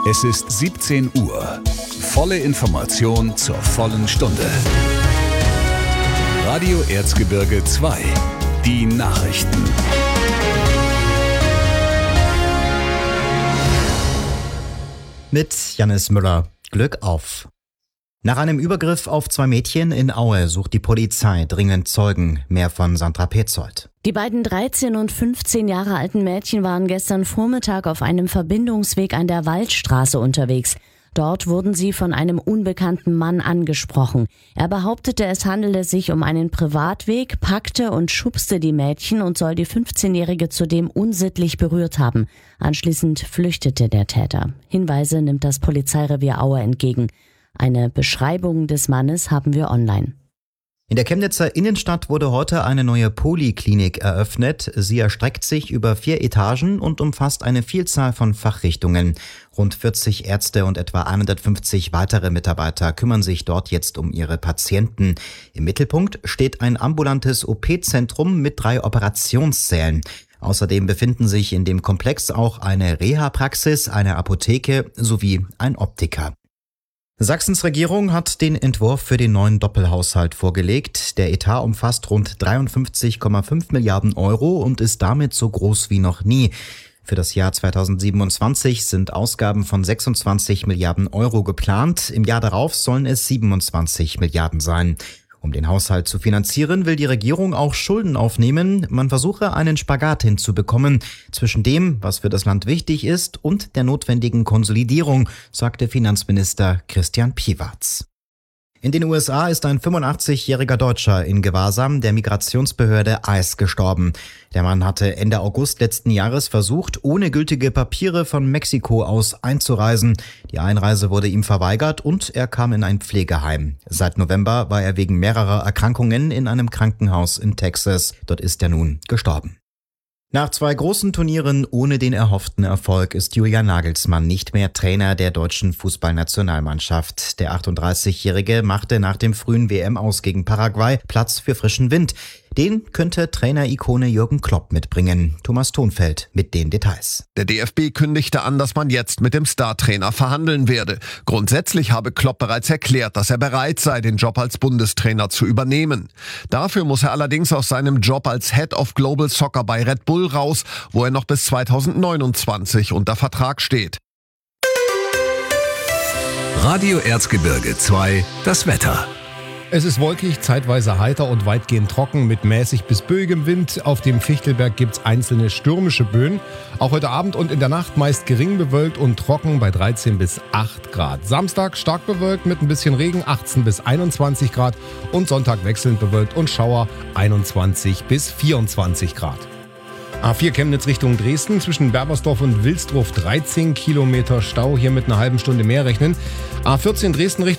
Es ist 17 Uhr. Volle Information zur vollen Stunde. Radio Erzgebirge 2. Die Nachrichten. Mit Jannis Müller. Glück auf. Nach einem Übergriff auf 2 Mädchen in Aue sucht die Polizei dringend Zeugen. Mehr von Sandra Petzold. Die beiden 13 und 15 Jahre alten Mädchen waren gestern Vormittag auf einem Verbindungsweg an der Waldstraße unterwegs. Dort wurden sie von einem unbekannten Mann angesprochen. Er behauptete, es handele sich um einen Privatweg, packte und schubste die Mädchen und soll die 15-Jährige zudem unsittlich berührt haben. Anschließend flüchtete der Täter. Hinweise nimmt das Polizeirevier Aue entgegen. Eine Beschreibung des Mannes haben wir online. In der Chemnitzer Innenstadt wurde heute eine neue Poliklinik eröffnet. Sie erstreckt sich über 4 Etagen und umfasst eine Vielzahl von Fachrichtungen. Rund 40 Ärzte und etwa 150 weitere Mitarbeiter kümmern sich dort jetzt um ihre Patienten. Im Mittelpunkt steht ein ambulantes OP-Zentrum mit 3 Operationssälen. Außerdem befinden sich in dem Komplex auch eine Reha-Praxis, eine Apotheke sowie ein Optiker. Sachsens Regierung hat den Entwurf für den neuen Doppelhaushalt vorgelegt. Der Etat umfasst rund 53,5 Milliarden Euro und ist damit so groß wie noch nie. Für das Jahr 2027 sind Ausgaben von 26 Milliarden Euro geplant. Im Jahr darauf sollen es 27 Milliarden sein. Um den Haushalt zu finanzieren, will die Regierung auch Schulden aufnehmen. Man versuche, einen Spagat hinzubekommen zwischen dem, was für das Land wichtig ist, und der notwendigen Konsolidierung, sagte Finanzminister Christian Piwarz. In den USA ist ein 85-jähriger Deutscher in Gewahrsam der Migrationsbehörde ICE gestorben. Der Mann hatte Ende August letzten Jahres versucht, ohne gültige Papiere von Mexiko aus einzureisen. Die Einreise wurde ihm verweigert und er kam in ein Pflegeheim. Seit November war er wegen mehrerer Erkrankungen in einem Krankenhaus in Texas. Dort ist er nun gestorben. Nach 2 großen Turnieren ohne den erhofften Erfolg ist Julian Nagelsmann nicht mehr Trainer der deutschen Fußballnationalmannschaft. Der 38-Jährige machte nach dem frühen WM-Aus gegen Paraguay Platz für frischen Wind. Den könnte Trainer-Ikone Jürgen Klopp mitbringen. Thomas Thonfeld mit den Details. Der DFB kündigte an, dass man jetzt mit dem Startrainer verhandeln werde. Grundsätzlich habe Klopp bereits erklärt, dass er bereit sei, den Job als Bundestrainer zu übernehmen. Dafür muss er allerdings aus seinem Job als Head of Global Soccer bei Red Bull raus, wo er noch bis 2029 unter Vertrag steht. Radio Erzgebirge 2. Das Wetter. Es ist wolkig, zeitweise heiter und weitgehend trocken mit mäßig bis böigem Wind. Auf dem Fichtelberg gibt's einzelne stürmische Böen. Auch heute Abend und in der Nacht meist gering bewölkt und trocken bei 13 bis 8 Grad. Samstag stark bewölkt mit ein bisschen Regen, 18 bis 21 Grad. Und Sonntag wechselnd bewölkt und Schauer, 21 bis 24 Grad. A4 Chemnitz Richtung Dresden, zwischen Berbersdorf und Wilsdruf 13 Kilometer Stau, hier mit einer halben Stunde mehr rechnen. A14 Dresden Richtung